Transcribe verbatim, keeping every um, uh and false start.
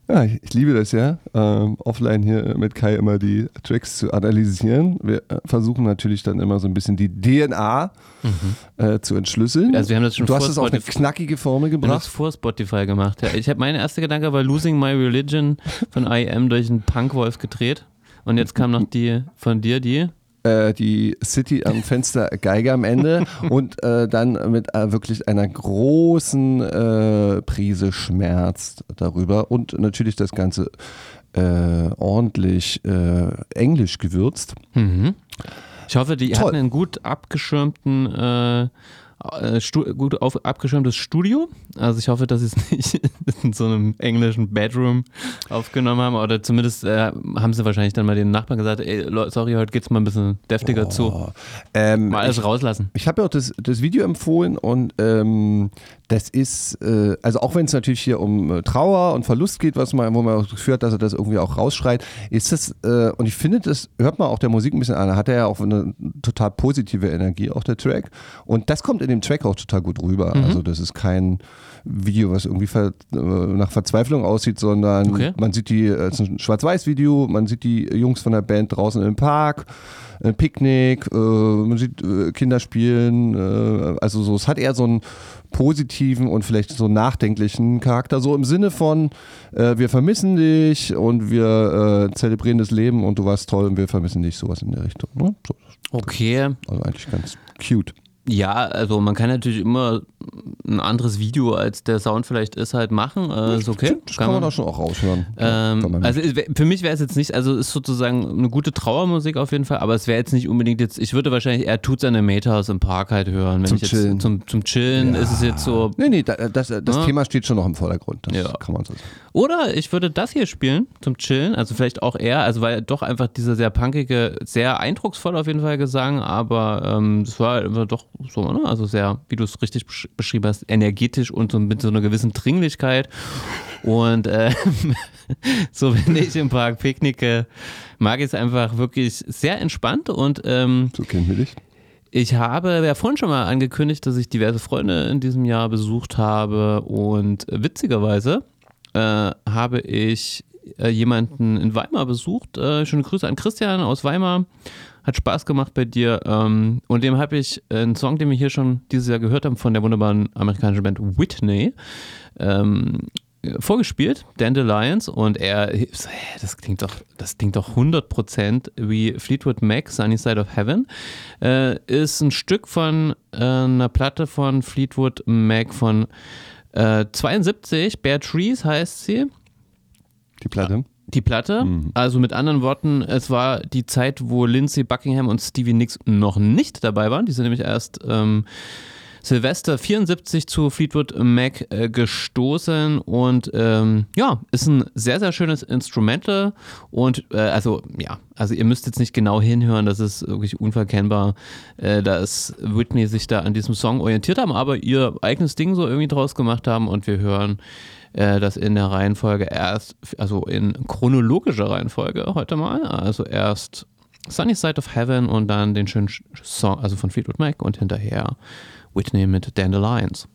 Ja, ich, ich liebe das ja, ähm, offline hier mit Kai immer die Tracks zu analysieren. Wir äh, versuchen natürlich dann immer so ein bisschen die D N A mhm. äh, zu entschlüsseln. Also wir haben das schon du vor hast es auf eine knackige Formel gebracht. Wir haben das vor Spotify gemacht. Ja. Ich habe mein erster Gedanke war Losing My Religion von I A M durch einen Punkwolf gedreht. Und jetzt kam noch die von dir, die... die City am Fenster Geige am Ende und äh, dann mit äh, wirklich einer großen äh, Prise Schmerz darüber und natürlich das Ganze äh, ordentlich äh, englisch gewürzt. Mhm. Ich hoffe, die Toll. hatten einen gut abgeschirmten äh, Stu- gut auf, abgeschirmtes Studio. Also ich hoffe, dass sie es nicht in so einem englischen Bedroom aufgenommen haben oder zumindest äh, haben sie wahrscheinlich dann mal den Nachbarn gesagt, ey, sorry, heute geht's mal ein bisschen deftiger oh. zu. Ähm, mal alles ich, rauslassen. Ich habe ja auch das, das Video empfohlen und ähm, das ist, äh, also auch wenn es natürlich hier um äh, Trauer und Verlust geht, was man, wo man auch führt, dass er das irgendwie auch rausschreit, ist das, äh, und ich finde, das hört man auch der Musik ein bisschen an, da hat er ja auch eine total positive Energie, auch der Track. Und das kommt in dem Track auch total gut rüber. Mhm. Also das ist kein Video, was irgendwie ver, äh, nach Verzweiflung aussieht, sondern okay. man sieht die, es ist ein Schwarz-Weiß-Video, man sieht die Jungs von der Band draußen im Park, ein Picknick, äh, man sieht äh, Kinder spielen, äh, also so, es hat eher so einen positiven und vielleicht so nachdenklichen Charakter, so im Sinne von äh, wir vermissen dich und wir äh, zelebrieren das Leben und du warst toll und wir vermissen dich, sowas in der Richtung. Ne? So, okay. Also eigentlich ganz cute. Ja, also man kann natürlich immer ein anderes Video, als der Sound vielleicht ist, halt machen. Äh, ist okay. Das kann, kann man da schon auch raushören. Ähm, also für mich wäre es jetzt nicht, also ist sozusagen eine gute Trauermusik auf jeden Fall, aber es wäre jetzt nicht unbedingt jetzt, ich würde wahrscheinlich eher Tut seine Matehaus im Park halt hören. Wenn zum ich jetzt, Chillen. Zum, zum Chillen ja. ist es jetzt so. Nee, nee, das, das, das ja. Thema steht schon noch im Vordergrund. Das ja. kann man so sagen. Oder ich würde das hier spielen zum Chillen, also vielleicht auch eher, also weil doch einfach dieser sehr punkige, sehr eindrucksvoll auf jeden Fall Gesang, aber ähm, das war einfach doch so, ne? Also sehr, wie du es richtig besch- beschrieben hast, energetisch und so mit so einer gewissen Dringlichkeit. Und äh, so, wenn ich im Park picknicke, mag ich es einfach wirklich sehr entspannt und ähm, so kennen wir dich. Ich habe ja vorhin schon mal angekündigt, dass ich diverse Freunde in diesem Jahr besucht habe und witzigerweise äh, habe ich äh, jemanden in Weimar besucht. Äh, schöne Grüße an Christian aus Weimar. Hat Spaß gemacht bei dir. Ähm, und dem habe ich einen Song, den wir hier schon dieses Jahr gehört haben, von der wunderbaren amerikanischen Band Whitney, ähm, vorgespielt, Dandelions, und er, das klingt doch, das klingt doch hundert Prozent wie Fleetwood Mac, Sunny Side of Heaven, äh, ist ein Stück von äh, einer Platte von Fleetwood Mac von äh, zweiundsiebzig, Bare Trees heißt sie. Die Platte? Die Platte, mhm. also mit anderen Worten, es war die Zeit, wo Lindsey Buckingham und Stevie Nicks noch nicht dabei waren, die sind nämlich erst ähm, Silvester vierundsiebzig zu Fleetwood Mac äh, gestoßen und ähm, ja, ist ein sehr, sehr schönes Instrumental und äh, also ja, also ihr müsst jetzt nicht genau hinhören, das ist wirklich unverkennbar, äh, dass Whitney sich da an diesem Song orientiert haben, aber ihr eigenes Ding so irgendwie draus gemacht haben und wir hören äh, das in der Reihenfolge erst, also in chronologischer Reihenfolge heute mal, also erst Sunny Side of Heaven und dann den schönen Song, also von Fleetwood Mac und hinterher Whitney mit Dandelions.